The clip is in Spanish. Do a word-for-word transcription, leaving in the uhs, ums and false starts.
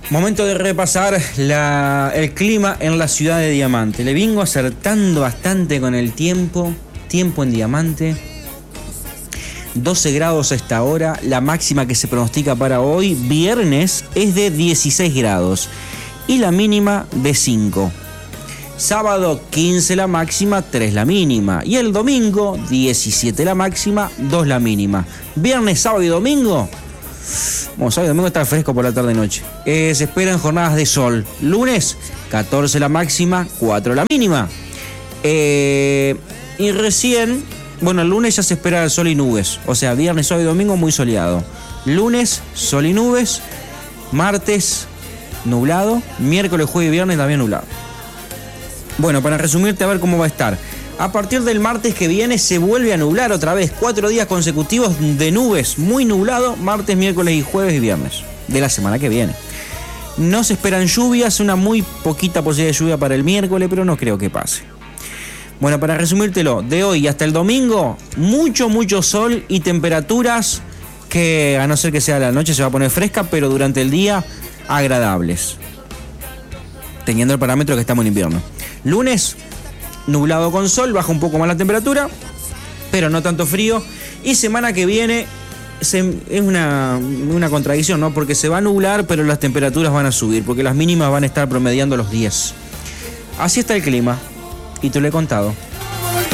Momento de repasar la, el clima en la ciudad de Diamante. Le vengo acertando bastante con el tiempo. Tiempo en Diamante. doce grados a esta hora. La máxima que se pronostica para hoy, viernes, es de dieciséis grados. Y la mínima de cinco. Sábado, quince la máxima, tres la mínima. Y el domingo, diecisiete la máxima, dos la mínima. Viernes, sábado y domingo. Bueno, sábado y domingo está fresco por la tarde y noche. Eh, se esperan jornadas de sol. Lunes, catorce la máxima, cuatro la mínima. Eh, y recién, bueno, el lunes ya se espera sol y nubes. O sea, viernes, sábado y domingo muy soleado. Lunes, sol y nubes. Martes, nublado. Miércoles, jueves y viernes también nublado. Bueno, para resumirte a ver cómo va a estar. A partir del martes que viene se vuelve a nublar otra vez. Cuatro días consecutivos de nubes, muy nublado, martes, miércoles y jueves y viernes de la semana que viene. No se esperan lluvias, una muy poquita posibilidad de lluvia para el miércoles, pero no creo que pase. Bueno, para resumírtelo, de hoy hasta el domingo, mucho, mucho sol y temperaturas que, a no ser que sea la noche, se va a poner fresca, pero durante el día, agradables. Teniendo el parámetro que estamos en invierno. Lunes, nublado con sol, baja un poco más la temperatura, pero no tanto frío. Y semana que viene se, es una, una contradicción, ¿no? Porque se va a nublar, pero las temperaturas van a subir, porque las mínimas van a estar promediando los diez. Así está el clima, y te lo he contado.